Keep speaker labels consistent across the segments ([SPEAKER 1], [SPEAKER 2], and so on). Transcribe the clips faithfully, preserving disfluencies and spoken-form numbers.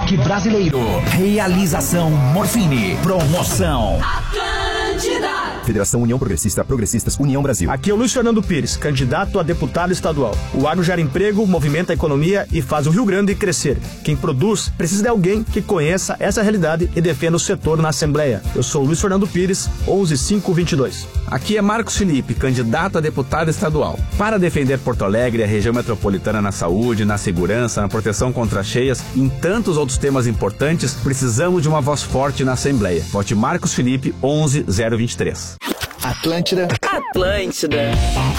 [SPEAKER 1] rock brasileiro. Realização Morfine. Promoção
[SPEAKER 2] Atlântida.
[SPEAKER 3] Federação União Progressista Progressistas União Brasil.
[SPEAKER 4] Aqui é o Luiz Fernando Pires, candidato a deputado estadual. O agro gera emprego, movimenta a economia e faz o Rio Grande crescer. Quem produz precisa de alguém que conheça essa realidade e defenda o setor na Assembleia. Eu sou o Luiz Fernando Pires, onze cinco vinte e dois.
[SPEAKER 5] Aqui é Marcos Felipe, candidato a deputado estadual. Para defender Porto Alegre e a região metropolitana na saúde, na segurança, na proteção contra cheias e em tantos outros temas importantes, precisamos de uma voz forte na Assembleia. Vote Marcos Felipe, onze zero vinte e três.
[SPEAKER 1] Atlântida.
[SPEAKER 6] Atlântida.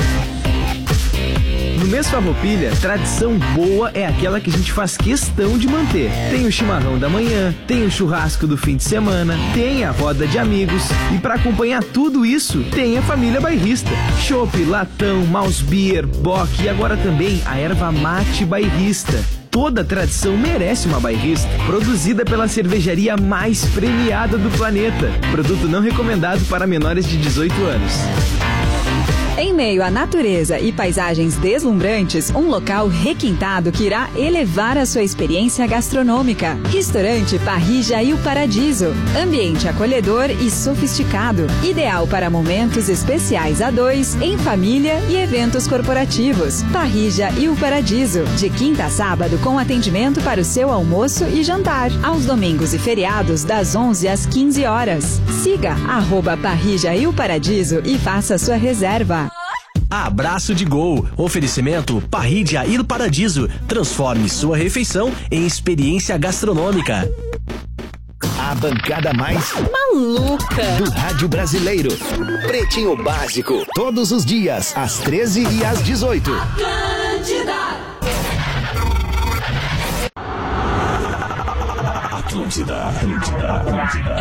[SPEAKER 7] No mês Farroupilha, tradição boa é aquela que a gente faz questão de manter. Tem o chimarrão da manhã, tem o churrasco do fim de semana, tem a roda de amigos e para acompanhar tudo isso, tem a família bairrista. Chopp, latão, mouse beer, bock e agora também a erva mate bairrista. Toda tradição merece uma bairrista, produzida pela cervejaria mais premiada do planeta. Produto não recomendado para menores de dezoito anos.
[SPEAKER 8] Em meio à natureza e paisagens deslumbrantes, um local requintado que irá elevar a sua experiência gastronômica. Restaurante Parrija e o Paradiso. Ambiente acolhedor e sofisticado. Ideal para momentos especiais a dois, em família e eventos corporativos. Parrija e o Paradiso. De quinta a sábado com atendimento para o seu almoço e jantar. Aos domingos e feriados das onze às quinze horas. Siga arroba Parrija e o Paradiso e faça sua reserva.
[SPEAKER 9] Abraço de Gol. Oferecimento Parrija e o Paradiso. Transforme sua refeição em experiência gastronômica.
[SPEAKER 1] A bancada mais
[SPEAKER 2] maluca
[SPEAKER 1] do rádio brasileiro. Pretinho Básico. Todos os dias, às treze e às dezoito.
[SPEAKER 2] Atlântida.
[SPEAKER 1] Atlântida, Atlântida, Atlântida.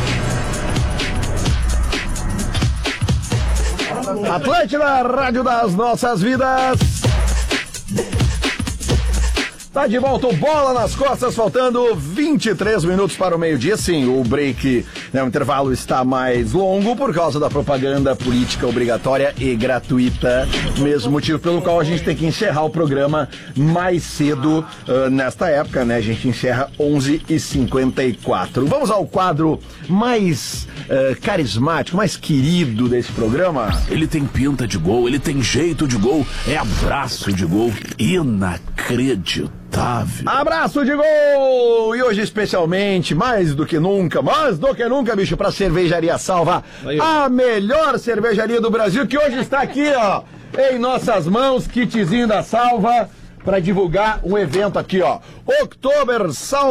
[SPEAKER 10] Atlântida, rádio das nossas vidas. Tá de volta o Bola nas Costas, faltando vinte e três minutos para o meio-dia. Sim, o break, né, o intervalo está mais longo por causa da propaganda política obrigatória e gratuita. Mesmo motivo pelo qual a gente tem que encerrar o programa mais cedo uh, nesta época, né? A gente encerra onze e cinquenta e quatro. Vamos ao quadro mais uh, carismático, mais querido desse programa.
[SPEAKER 11] Ele tem pinta de gol, ele tem jeito de gol, é abraço de gol, inacreditável.
[SPEAKER 10] Abraço de gol! E hoje especialmente, mais do que nunca, mais do que nunca, bicho, pra Cervejaria Salva, aí, a melhor cervejaria do Brasil, que hoje está aqui, ó, em nossas mãos, kitzinho da Salva, para divulgar um evento aqui, ó, Oktober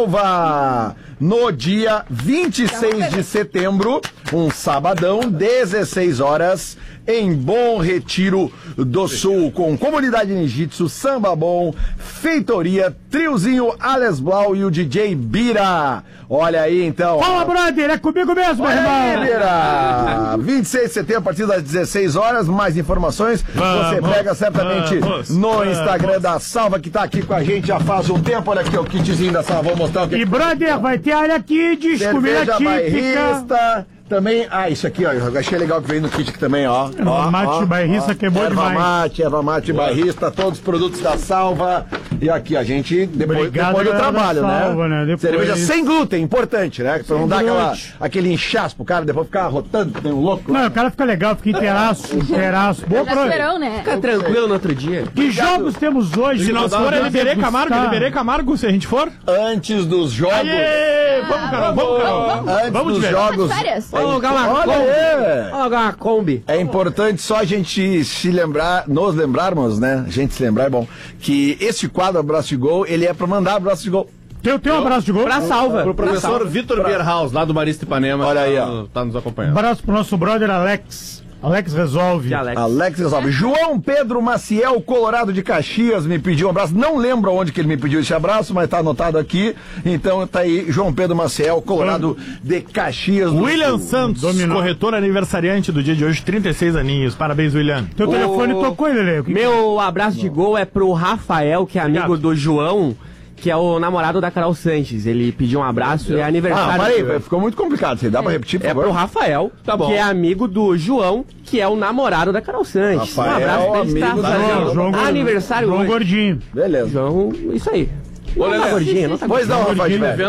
[SPEAKER 10] Salva, no dia vinte e seis de setembro, um sabadão, dezesseis horas, em Bom Retiro do Sul, com comunidade ninjitsu, samba bom, feitoria, triozinho Ales Blau e o D J Bira. Olha aí, então.
[SPEAKER 12] Fala, brother, é comigo mesmo,
[SPEAKER 10] Olha
[SPEAKER 12] irmão.
[SPEAKER 10] aí, Bira. vinte e seis de setembro, a partir das dezesseis horas, mais informações vamos, você pega certamente vamos, no Instagram vamos. da Salva, que tá aqui com a gente já faz um tempo. Olha aqui o kitzinho da Salva, vou mostrar o que.
[SPEAKER 12] E, brother, vai ter área kids, comida típica.
[SPEAKER 10] Bairrista. Também, ah, isso aqui, ó, eu achei legal que veio no kit aqui também, ó.
[SPEAKER 12] Erva mate bairrista, que é bom
[SPEAKER 10] erva
[SPEAKER 12] demais.
[SPEAKER 10] Mate, erva mate bairrista, todos os produtos da Salva. E aqui a gente, depois,
[SPEAKER 12] Obrigado,
[SPEAKER 10] depois do trabalho,
[SPEAKER 12] Salva,
[SPEAKER 10] né?
[SPEAKER 12] né? Depois...
[SPEAKER 10] Cerveja sem glúten, importante, né? Pra não dar aquela,
[SPEAKER 12] glúten.
[SPEAKER 10] aquele inchaço pro cara, depois ficar rotando, que nem um louco.
[SPEAKER 12] Não, o cara fica legal, fica inteiraço, inteiraço. Boa pra
[SPEAKER 6] Esperão, né?
[SPEAKER 13] Fica tranquilo no outro dia.
[SPEAKER 12] Que jogos temos hoje?
[SPEAKER 4] Se nós for, é Liberê Camargo, é Liberê Camargo, se a gente for.
[SPEAKER 10] Antes dos jogos...
[SPEAKER 4] Aê! Vamos, Carol, vamos, Carol.
[SPEAKER 10] Antes
[SPEAKER 4] vamos
[SPEAKER 10] dos
[SPEAKER 4] ver.
[SPEAKER 10] jogos...
[SPEAKER 13] Vamos alugar uma
[SPEAKER 10] Olha
[SPEAKER 13] Kombi.
[SPEAKER 10] aí!
[SPEAKER 13] Vamos alugar uma Kombi.
[SPEAKER 10] É importante só a gente se lembrar, nos lembrarmos, né? A gente se lembrar, é bom, que esse quadro Abraço de Gol, ele é pra mandar abraço de gol.
[SPEAKER 12] Tem, tem um abraço de gol?
[SPEAKER 13] Pra Salva.
[SPEAKER 14] Pro professor Vitor Bierhaus, lá do Marista Ipanema.
[SPEAKER 10] Olha aí,
[SPEAKER 14] tá,
[SPEAKER 10] ó.
[SPEAKER 14] Tá nos acompanhando.
[SPEAKER 12] Abraço pro nosso brother Alex. Alex resolve.
[SPEAKER 13] Alex.
[SPEAKER 10] Alex resolve. João Pedro Maciel, Colorado de Caxias, me pediu um abraço. Não lembro onde que ele me pediu esse abraço, mas tá anotado aqui. Então tá aí, João Pedro Maciel, Colorado de Caxias.
[SPEAKER 4] William Santos,
[SPEAKER 12] Dominou.
[SPEAKER 4] corretor aniversariante do dia de hoje, trinta e seis aninhos. Parabéns, William.
[SPEAKER 12] Teu
[SPEAKER 13] O...
[SPEAKER 12] telefone tocou, Lelê.
[SPEAKER 13] Meu abraço de gol é pro Rafael, que é amigo
[SPEAKER 4] Obrigado.
[SPEAKER 13] do João, que é o namorado da Carol Sanches. Ele pediu um abraço e é aniversário.
[SPEAKER 10] Ah, peraí, ficou muito complicado. Você dá pra repetir, por
[SPEAKER 13] É
[SPEAKER 10] favor?
[SPEAKER 13] pro Rafael,
[SPEAKER 10] Tá bom.
[SPEAKER 13] que é amigo do João, que é o namorado da Carol Sanches.
[SPEAKER 10] Rafael,
[SPEAKER 13] um abraço pra ele,
[SPEAKER 10] amigo
[SPEAKER 13] tá
[SPEAKER 10] da
[SPEAKER 13] fazendo
[SPEAKER 12] João Gordinho.
[SPEAKER 13] aniversário
[SPEAKER 12] João
[SPEAKER 13] hoje.
[SPEAKER 12] Gordinho.
[SPEAKER 10] Beleza.
[SPEAKER 13] João, isso aí. Não tá gordinho, não tá
[SPEAKER 10] Pois não,
[SPEAKER 13] gordinho.
[SPEAKER 10] Rafael.